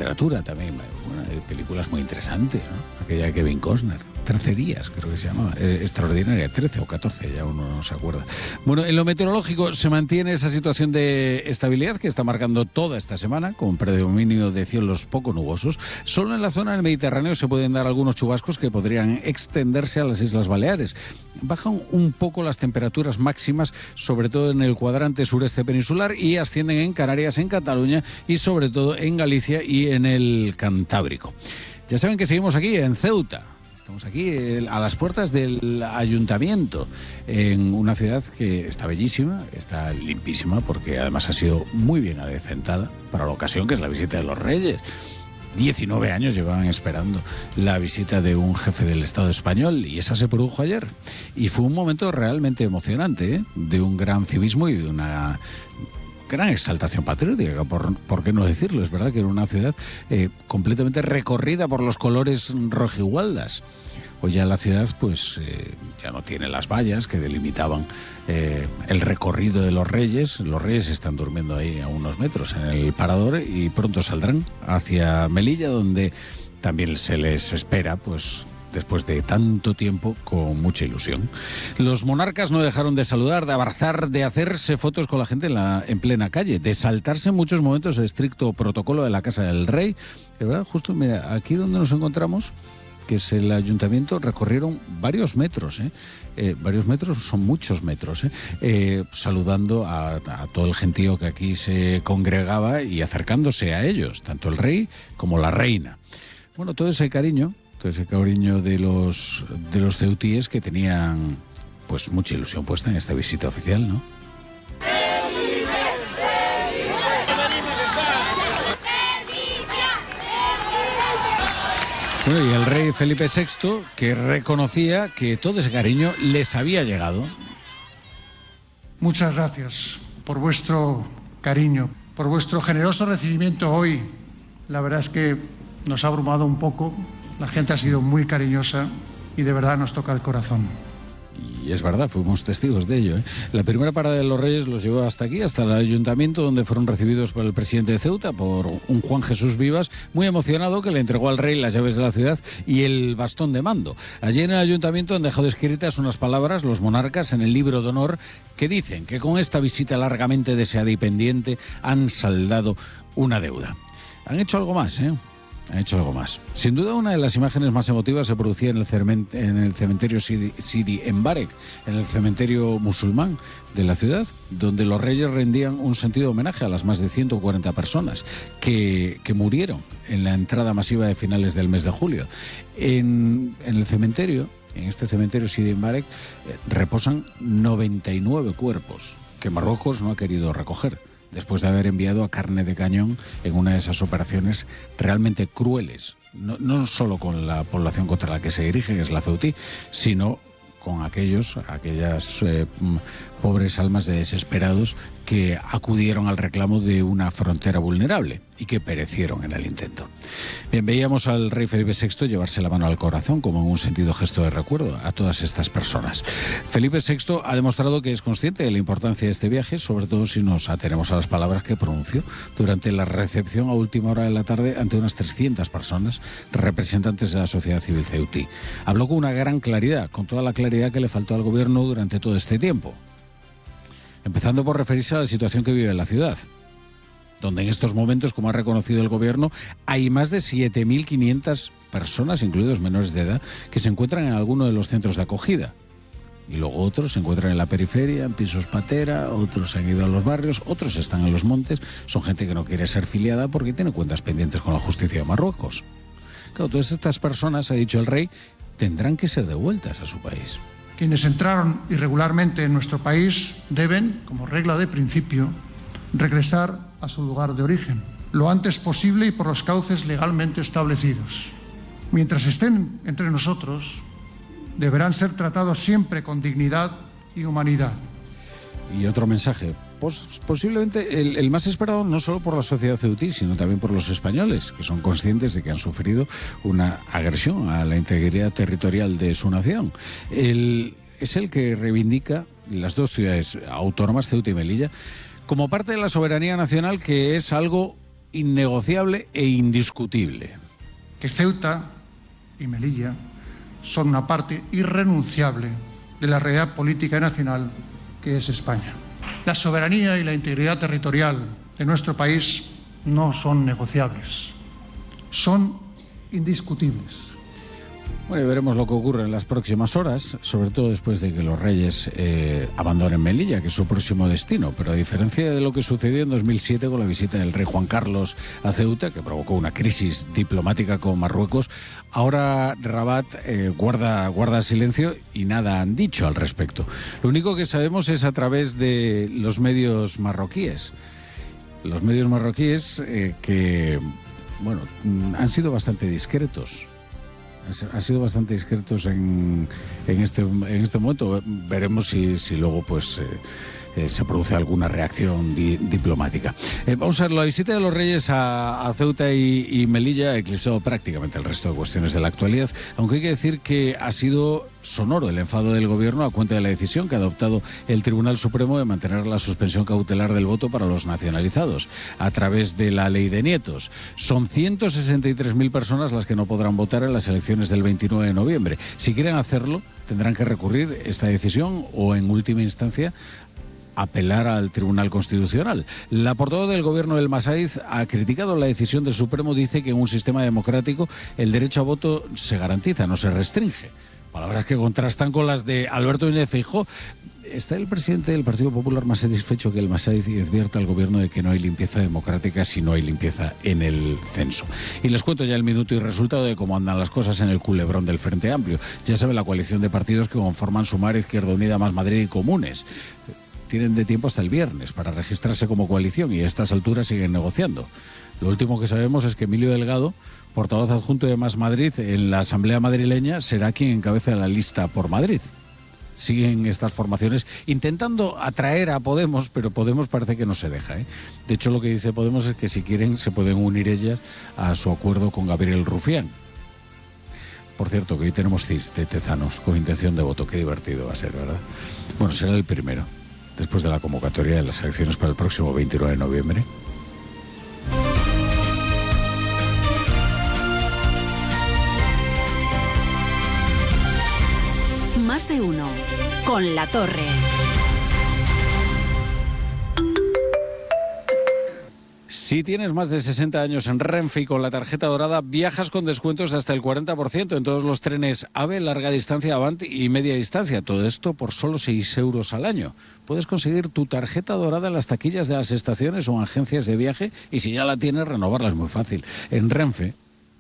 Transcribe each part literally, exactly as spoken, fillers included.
literatura también. Bueno, hay películas muy interesantes, ¿no? Aquella de Kevin Costner, trece días creo que se llamaba, eh, extraordinaria, trece o catorce, ya uno no se acuerda. Bueno, en lo meteorológico se mantiene esa situación de estabilidad que está marcando toda esta semana, con predominio de cielos poco nubosos. Solo en la zona del Mediterráneo se pueden dar algunos chubascos que podrían extenderse a las Islas Baleares. Bajan un poco las temperaturas máximas, sobre todo en el cuadrante sureste peninsular, y ascienden en Canarias, en Cataluña y sobre todo en Galicia y en el Cantábrico. Ya saben que seguimos aquí en Ceuta. Estamos aquí a las puertas del ayuntamiento, en una ciudad que está bellísima, está limpísima, porque además ha sido muy bien adecentada para la ocasión, que es la visita de los Reyes. diecinueve años llevaban esperando la visita de un jefe del Estado español, y esa se produjo ayer. Y fue un momento realmente emocionante, ¿eh? De un gran civismo y de una gran exaltación patriótica, por, por qué no decirlo. Es verdad que era una ciudad eh, completamente recorrida por los colores rojigualdas. Hoy ya la ciudad pues eh, ya no tiene las vallas que delimitaban eh, el recorrido de los Reyes. Los Reyes están durmiendo ahí a unos metros en el parador y pronto saldrán hacia Melilla, donde también se les espera, pues después de tanto tiempo, con mucha ilusión. Los monarcas no dejaron de saludar, de abrazar, de hacerse fotos con la gente en, la, en plena calle, de saltarse en muchos momentos el estricto protocolo de la Casa del Rey. Es verdad, justo, mira, aquí donde nos encontramos, que es el ayuntamiento, recorrieron varios metros, ¿eh? Eh, varios metros, son muchos metros, ¿eh? Eh, saludando a, a todo el gentío que aquí se congregaba y acercándose a ellos, tanto el rey como la reina. Bueno, todo ese cariño, todo ese cariño de los, de los ceutíes, que tenían pues mucha ilusión puesta en esta visita oficial, ¿no? Bueno, y el rey Felipe sexto, que reconocía que todo ese cariño les había llegado. Muchas gracias por vuestro cariño, por vuestro generoso recibimiento hoy. La verdad es que nos ha abrumado un poco, la gente ha sido muy cariñosa y de verdad nos toca el corazón. Y es verdad, fuimos testigos de ello, ¿eh? La primera parada de los Reyes los llevó hasta aquí, hasta el ayuntamiento, donde fueron recibidos por el presidente de Ceuta, por un Juan Jesús Vivas, muy emocionado, que le entregó al rey las llaves de la ciudad y el bastón de mando. Allí en el ayuntamiento han dejado escritas unas palabras los monarcas en el libro de honor, que dicen que con esta visita largamente deseada y pendiente han saldado una deuda. Han hecho algo más, ¿eh? Ha hecho algo más. Sin duda, una de las imágenes más emotivas se producía en el, cerment- en el cementerio Sidi, Sidi Mbarek, en el cementerio musulmán de la ciudad, donde los reyes rendían un sentido homenaje a las más de ciento cuarenta personas que, que murieron en la entrada masiva de finales del mes de julio. En, en el cementerio, en este cementerio Sidi Mbarek, eh, reposan noventa y nueve cuerpos que Marruecos no ha querido recoger, después de haber enviado a carne de cañón en una de esas operaciones realmente crueles, no, no solo con la población contra la que se dirige, que es la ceutí, sino con aquellos, aquellas eh, pobres almas de desesperados que acudieron al reclamo de una frontera vulnerable y que perecieron en el intento. Bien, veíamos al rey Felipe sexto llevarse la mano al corazón como en un sentido gesto de recuerdo a todas estas personas. Felipe sexto ha demostrado que es consciente de la importancia de este viaje, sobre todo si nos atenemos a las palabras que pronunció durante la recepción a última hora de la tarde ante unas trescientas personas, representantes de la sociedad civil ceutí. Habló con una gran claridad, con toda la claridad que le faltó al gobierno durante todo este tiempo. Empezando por referirse a la situación que vive la ciudad, donde en estos momentos, como ha reconocido el gobierno, hay más de siete mil quinientas personas, incluidos menores de edad, que se encuentran en alguno de los centros de acogida. Y luego otros se encuentran en la periferia, en pisos patera, otros han ido a los barrios, otros están en los montes. Son gente que no quiere ser filiada porque tiene cuentas pendientes con la justicia de Marruecos. Claro, todas estas personas, ha dicho el rey, tendrán que ser devueltas a su país. Quienes entraron irregularmente en nuestro país deben, como regla de principio, regresar a su lugar de origen, lo antes posible y por los cauces legalmente establecidos. Mientras estén entre nosotros, deberán ser tratados siempre con dignidad y humanidad. Y otro mensaje, pues, posiblemente el, el más esperado no solo por la sociedad ceutí, sino también por los españoles, que son conscientes de que han sufrido una agresión a la integridad territorial de su nación. El, es el que reivindica las dos ciudades autónomas, Ceuta y Melilla, como parte de la soberanía nacional, que es algo innegociable e indiscutible. Que Ceuta y Melilla son una parte irrenunciable de la realidad política nacional que es España. La soberanía y la integridad territorial de nuestro país no son negociables, son indiscutibles. Bueno, y veremos lo que ocurre en las próximas horas, sobre todo después de que los reyes eh, abandonen Melilla, que es su próximo destino. Pero a diferencia de lo que sucedió en dos mil siete con la visita del rey Juan Carlos a Ceuta, que provocó una crisis diplomática con Marruecos, ahora Rabat eh, guarda, guarda silencio y nada han dicho al respecto. Lo único que sabemos es a través de los medios marroquíes. Los medios marroquíes eh, que, bueno, han sido bastante discretos. Han sido bastante discretos en, en, este, en este momento. Veremos si, si luego pues eh, eh, se produce alguna reacción di, diplomática. Eh, vamos a ver, la visita de los reyes a, a Ceuta y, y Melilla ha eclipsado prácticamente el resto de cuestiones de la actualidad, aunque hay que decir que ha sido sonoro el enfado del gobierno a cuenta de la decisión que ha adoptado el Tribunal Supremo de mantener la suspensión cautelar del voto para los nacionalizados a través de la ley de nietos. Son ciento sesenta y tres mil personas las que no podrán votar en las elecciones del veintinueve de noviembre. Si quieren hacerlo, tendrán que recurrir esta decisión o, en última instancia, apelar al Tribunal Constitucional. La portavoz del gobierno del Masaiz ha criticado la decisión del Supremo. Dice que en un sistema democrático el derecho a voto se garantiza, no se restringe. Palabras que contrastan con las de Alberto Núñez Feijóo. Está el presidente del Partido Popular más satisfecho que el Masaiz y advierte al gobierno de que no hay limpieza democrática si no hay limpieza en el censo. Y les cuento ya el minuto y resultado de cómo andan las cosas en el culebrón del Frente Amplio. Ya sabe, la coalición de partidos que conforman Sumar, Izquierda Unida, Más Madrid y Comunes. Tienen de tiempo hasta el viernes para registrarse como coalición y a estas alturas siguen negociando. Lo último que sabemos es que Emilio Delgado, portavoz adjunto de Más Madrid en la Asamblea madrileña, será quien encabece la lista por Madrid. Siguen estas formaciones intentando atraer a Podemos, pero Podemos parece que no se deja, ¿eh? De hecho, lo que dice Podemos es que si quieren se pueden unir ellas a su acuerdo con Gabriel Rufián. Por cierto, que hoy tenemos C I S de Tezanos con intención de voto. Qué divertido va a ser, ¿verdad? Bueno, será el primero, después de la convocatoria de las elecciones para el próximo veintinueve de noviembre. Más de uno, con La Torre. Si tienes más de sesenta años en Renfe y con la tarjeta dorada, viajas con descuentos de hasta el cuarenta por ciento en todos los trenes AVE, larga distancia, Avant y media distancia. Todo esto por solo seis euros al año. Puedes conseguir tu tarjeta dorada en las taquillas de las estaciones o en agencias de viaje y si ya la tienes, renovarla es muy fácil. En Renfe.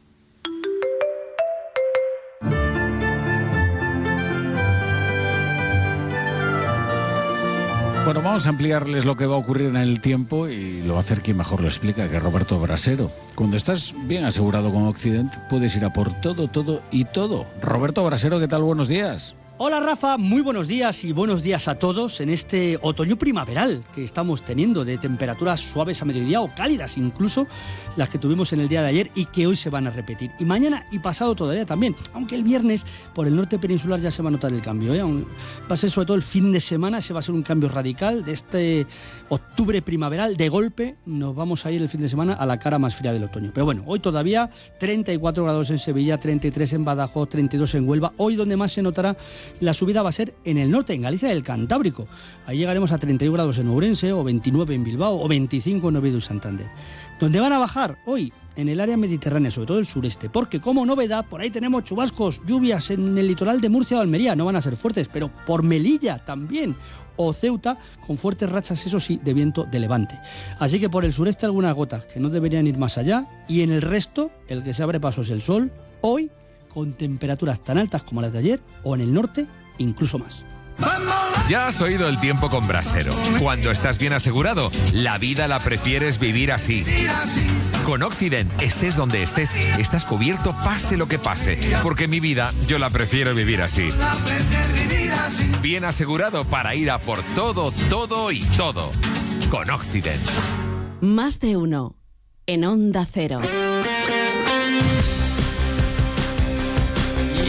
Bueno, vamos a ampliarles lo que va a ocurrir en el tiempo y lo va a hacer quien mejor lo explica, que Roberto Brasero. Cuando estás bien asegurado con Occident, puedes ir a por todo, todo y todo. Roberto Brasero, ¿qué tal? Buenos días. Hola Rafa, muy buenos días y buenos días a todos en este otoño primaveral que estamos teniendo, de temperaturas suaves a mediodía o cálidas incluso, las que tuvimos en el día de ayer y que hoy se van a repetir. Y mañana y pasado todavía también, aunque el viernes por el norte peninsular ya se va a notar el cambio, ¿eh? Va a ser sobre todo el fin de semana, ese va a ser un cambio radical de este octubre primaveral. De golpe nos vamos a ir el fin de semana a la cara más fría del otoño. Pero bueno, hoy todavía treinta y cuatro grados en Sevilla, treinta y tres en Badajoz, treinta y dos en Huelva. Hoy donde más se notará la subida va a ser en el norte, en Galicia y el Cantábrico. Ahí llegaremos a treinta y uno grados en Ourense, o veintinueve en Bilbao, o veinticinco en Oviedo y Santander. Donde van a bajar hoy, en el área mediterránea, sobre todo el sureste, porque como novedad, por ahí tenemos chubascos, lluvias en el litoral de Murcia o Almería. No van a ser fuertes, pero por Melilla también, o Ceuta, con fuertes rachas, eso sí, de viento de levante. Así que por el sureste algunas gotas que no deberían ir más allá, y en el resto, el que se abre paso es el sol, hoy con temperaturas tan altas como las de ayer, o en el norte, incluso más. Ya has oído el tiempo con Brasero. Cuando estás bien asegurado, la vida la prefieres vivir así. Con Occident, estés donde estés, estás cubierto pase lo que pase, porque mi vida yo la prefiero vivir así. Bien asegurado para ir a por todo, todo y todo. Con Occident. Más de uno, en Onda Cero.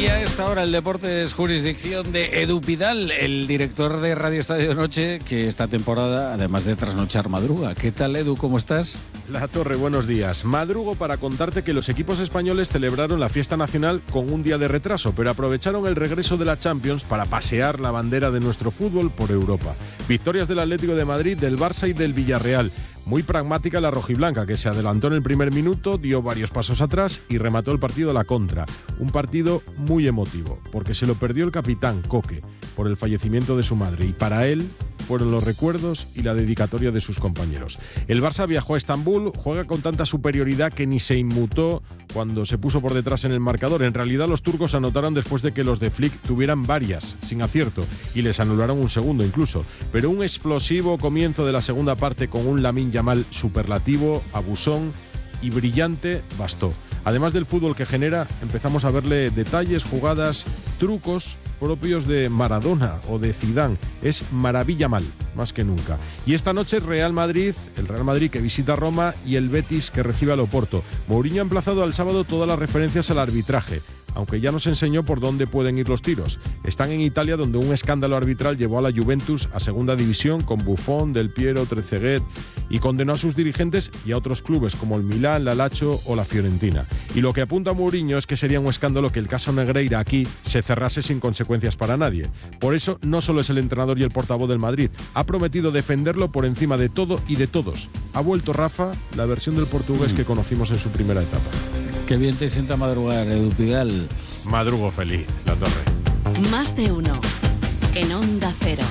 Y a esta hora el deporte es jurisdicción de Edu Pidal, el director de Radio Estadio Noche, que esta temporada, además de trasnochar, madruga. ¿Qué tal, Edu? ¿Cómo estás? La Torre, buenos días. Madrugo para contarte que los equipos españoles celebraron la fiesta nacional con un día de retraso, pero aprovecharon el regreso de la Champions para pasear la bandera de nuestro fútbol por Europa. Victorias del Atlético de Madrid, del Barça y del Villarreal. Muy pragmática la rojiblanca, que se adelantó en el primer minuto, dio varios pasos atrás y remató el partido a la contra. Un partido muy emotivo, porque se lo perdió el capitán Coque por el fallecimiento de su madre, y para él fueron los recuerdos y la dedicatoria de sus compañeros. El Barça viajó a Estambul, juega con tanta superioridad que ni se inmutó cuando se puso por detrás en el marcador. En realidad los turcos anotaron después de que los de Flick tuvieran varias, sin acierto, y les anularon un segundo incluso. Pero un explosivo comienzo de la segunda parte con un Lamine Yamal superlativo, abusón y brillante bastó. Además del fútbol que genera, empezamos a verle detalles, jugadas, trucos propios de Maradona o de Zidane. Es maravilla mal, más que nunca. Y esta noche Real Madrid, el Real Madrid que visita Roma y el Betis que recibe al Oporto. Mourinho ha emplazado al sábado todas las referencias al arbitraje, aunque ya nos enseñó por dónde pueden ir los tiros. Están en Italia, donde un escándalo arbitral llevó a la Juventus a segunda división con Buffon, Del Piero, Trezeguet, y condenó a sus dirigentes y a otros clubes como el Milán, la Lazio o la Fiorentina. Y lo que apunta Mourinho es que sería un escándalo que el caso Negreira aquí se cerrase sin consecuencias para nadie. Por eso no solo es el entrenador y el portavoz del Madrid, ha prometido defenderlo por encima de todo y de todos. Ha vuelto Rafa, la versión del portugués que conocimos en su primera etapa. Qué bien te sienta madrugar, Edu Pidal. Madrugo feliz, La Torre. Más de uno en Onda Cero.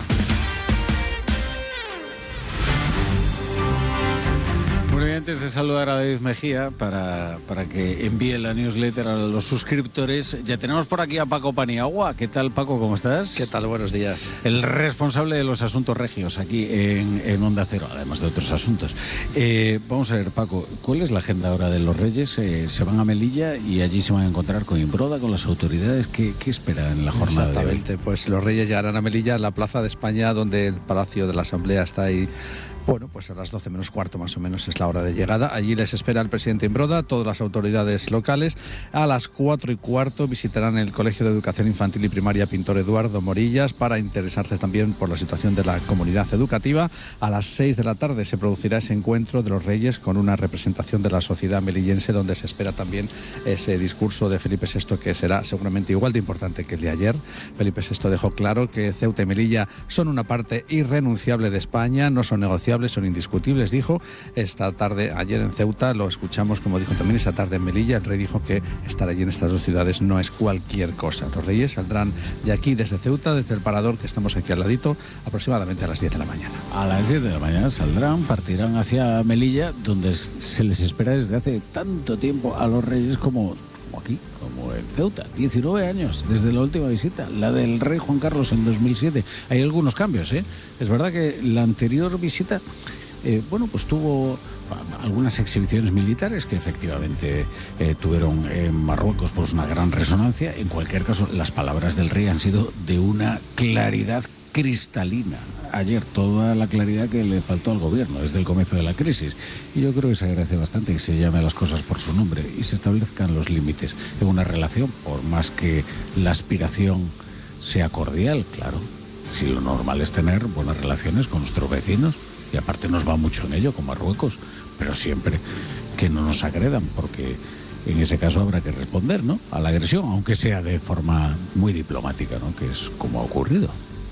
Bueno, y antes de saludar a David Mejía para, para que envíe la newsletter a los suscriptores, ya tenemos por aquí a Paco Paniagua. ¿Qué tal, Paco? ¿Cómo estás? ¿Qué tal? Buenos días. El responsable de los asuntos regios aquí en, en Onda Cero, además de otros asuntos. Eh, vamos a ver, Paco, ¿cuál es la agenda ahora de los Reyes? Eh, se van a Melilla y allí se van a encontrar con Imbroda, con las autoridades. ¿Qué, qué espera en la jornada de hoy? Exactamente, pues los Reyes llegarán a Melilla, en la Plaza de España, donde el Palacio de la Asamblea está ahí. Bueno, pues a las doce menos cuarto más o menos es la hora de llegada. Allí les espera el presidente Imbroda, todas las autoridades locales. A las cuatro y cuarto visitarán el Colegio de Educación Infantil y Primaria Pintor Eduardo Morillas para interesarse también por la situación de la comunidad educativa. A las seis de la tarde se producirá ese encuentro de los Reyes con una representación de la sociedad melillense, donde se espera también ese discurso de Felipe sexto, que será seguramente igual de importante que el de ayer. Felipe sexto dejó claro que Ceuta y Melilla son una parte irrenunciable de España, no son negociables, son indiscutibles, dijo. Esta tarde, ayer en Ceuta, lo escuchamos, como dijo también esta tarde en Melilla, el rey dijo que estar allí en estas dos ciudades no es cualquier cosa. Los Reyes saldrán de aquí, desde Ceuta, desde el parador que estamos aquí al ladito, aproximadamente a las diez de la mañana. A las diez de la mañana saldrán, partirán hacia Melilla, donde se les espera desde hace tanto tiempo a los Reyes como... como aquí, como en Ceuta, diecinueve años desde la última visita, la del rey Juan Carlos en dos mil siete. Hay algunos cambios, ¿eh? Es verdad que la anterior visita, eh, bueno, pues tuvo algunas exhibiciones militares que efectivamente eh, tuvieron en Marruecos pues una gran resonancia. En cualquier caso, las palabras del rey han sido de una claridad cristalina. Ayer toda la claridad que le faltó al gobierno desde el comienzo de la crisis, y yo creo que se agradece bastante que se llame a las cosas por su nombre y se establezcan los límites en una relación, por más que la aspiración sea cordial. Claro, si lo normal es tener buenas relaciones con nuestros vecinos, y aparte nos va mucho en ello con Marruecos, pero siempre que no nos agredan, porque en ese caso habrá que responder, ¿no?, a la agresión, aunque sea de forma muy diplomática, ¿no?, que es como ha ocurrido.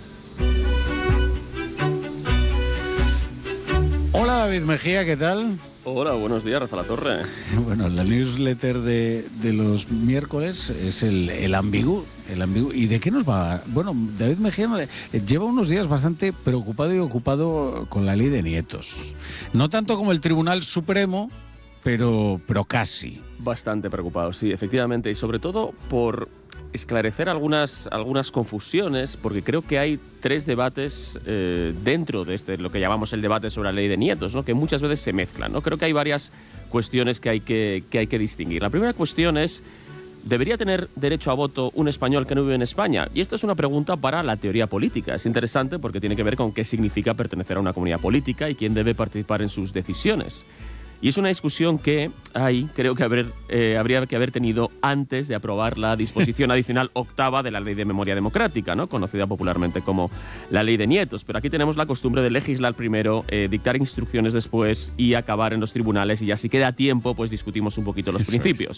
Hola, David Mejía, ¿qué tal? Hola, buenos días, Rafa La Torre. Bueno, la newsletter de, de los miércoles es el, el ambigú, el ambigú. ¿Y de qué nos va? Bueno, David Mejía lleva unos días bastante preocupado y ocupado con la ley de nietos. No tanto como el Tribunal Supremo, pero, pero casi. Bastante preocupado, sí, efectivamente, y sobre todo por esclarecer algunas, algunas confusiones, porque creo que hay tres debates eh, dentro de este, lo que llamamos el debate sobre la ley de nietos, ¿no?, que muchas veces se mezclan, ¿no? Creo que hay varias cuestiones que hay que, que hay que distinguir. La primera cuestión es: ¿debería tener derecho a voto un español que no vive en España? Y esto es una pregunta para la teoría política. Es interesante porque tiene que ver con qué significa pertenecer a una comunidad política y quién debe participar en sus decisiones. Y es una discusión que hay, creo que haber, eh, habría que haber tenido antes de aprobar la disposición adicional octava de la Ley de Memoria Democrática, ¿no? Conocida popularmente como la Ley de Nietos. Pero aquí tenemos la costumbre de legislar primero, eh, dictar instrucciones después y acabar en los tribunales, y ya si queda tiempo, pues discutimos un poquito los Eso principios. es.